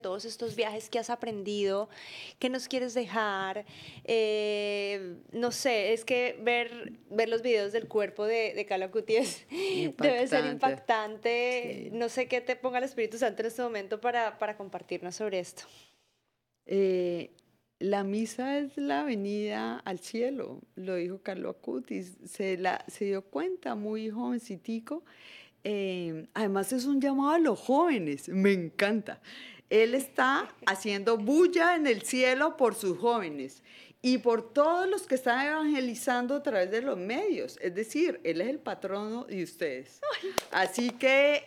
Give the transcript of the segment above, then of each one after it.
todos estos viajes que has aprendido, qué nos quieres dejar. No sé, es que ver los videos del cuerpo de Carlo Acuti debe ser Impactante. impactante. Sí. No sé qué te ponga el Espíritu Santo en este momento para compartirnos sobre esto. Eh, la misa es la venida al cielo, lo dijo Carlo Acutis, se dio cuenta muy jovencitico. Además es un llamado a los jóvenes, me encanta. Él está haciendo bulla en el cielo por sus jóvenes y por todos los que están evangelizando a través de los medios. Es decir, Él es el patrono de ustedes. Así que,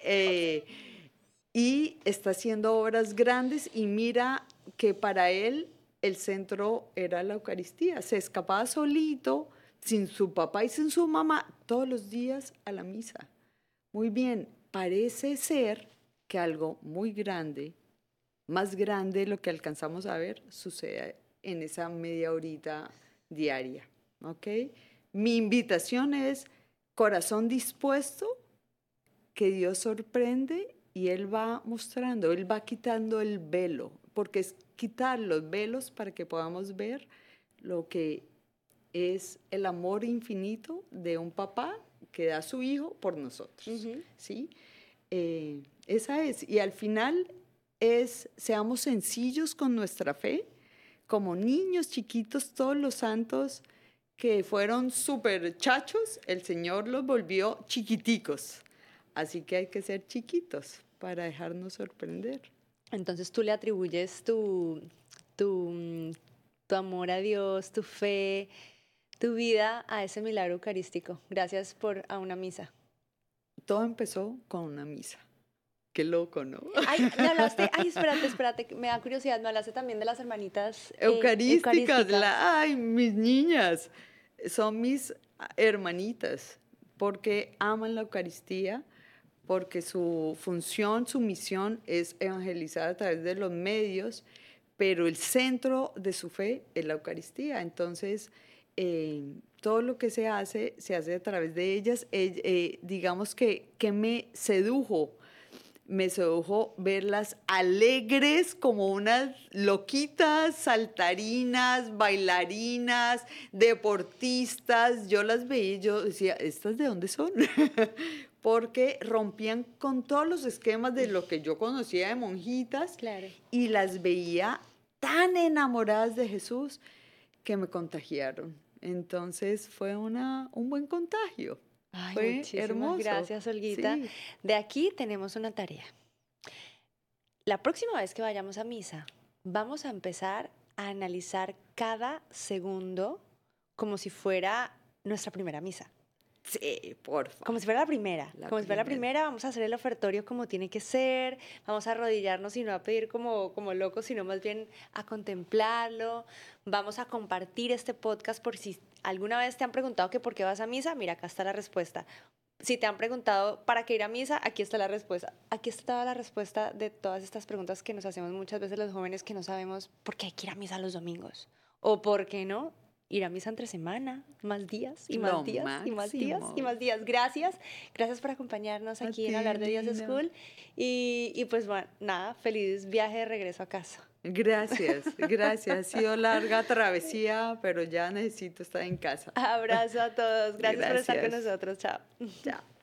y está haciendo obras grandes y mira que para Él el centro era la Eucaristía. Se escapaba solito, sin su papá y sin su mamá, todos los días a la misa. Muy bien, parece ser que algo muy grande, más grande de lo que alcanzamos a ver, sucede en esa media horita diaria, ¿ok? Mi invitación es corazón dispuesto, que Dios sorprende y Él va mostrando, Él va quitando el velo, porque es quitar los velos para que podamos ver lo que es el amor infinito de un papá que da a su hijo por nosotros, Ujú. ¿sí? Esa es. Y al final es, seamos sencillos con nuestra fe, como niños chiquitos, todos los santos que fueron súper chachos, el Señor los volvió chiquiticos. Así que hay que ser chiquitos para dejarnos sorprender. Entonces tú le atribuyes tu, mm, tu amor a Dios, tu fe, tu vida a ese milagro eucarístico. Gracias por a una misa. Todo empezó con una misa. Qué loco, ¿no? Ay, me hablaste, ay, espérate, que me da curiosidad, me hablaste también de las hermanitas Eucarísticas, eucarísticas. ay, mis niñas, son mis hermanitas, porque aman la Eucaristía, porque su función, su misión es evangelizar a través de los medios, pero el centro de su fe es la Eucaristía. Entonces, todo lo que se hace a través de ellas. Digamos que me sedujo verlas alegres como unas loquitas, saltarinas, bailarinas, deportistas. Yo las veía y yo decía, ¿estas de dónde son? Porque rompían con todos los esquemas de lo que yo conocía de monjitas Claro. y las veía tan enamoradas de Jesús que me contagiaron. Entonces fue un buen contagio. Ay, Fue muchísimas hermoso. gracias, Olguita. Sí. De aquí tenemos una tarea. La próxima vez que vayamos a misa, vamos a empezar a analizar cada segundo como si fuera nuestra primera misa. Sí, porfa. Como si fuera la primera. La Como si fuera la primera. primera, vamos a hacer el ofertorio como tiene que ser, vamos a arrodillarnos y no a pedir como locos, sino más bien a contemplarlo. Vamos a compartir este podcast por si alguna vez te han preguntado que por qué vas a misa, mira, acá está la respuesta. Si te han preguntado para qué ir a misa, aquí está la respuesta. Aquí está toda la respuesta de todas estas preguntas que nos hacemos muchas veces los jóvenes que no sabemos por qué hay que ir a misa los domingos. O por qué no ir a misa entre semana, más días y más Lo días y más días y máximo. más días. Gracias, gracias por acompañarnos A aquí en ti, Hablar de Dios linda. School. Y pues bueno, nada, feliz viaje de regreso a casa. Gracias, gracias. Ha sido larga travesía, pero ya necesito estar en casa. Abrazo a todos, gracias por estar con Gracias. nosotros, chao. Chao.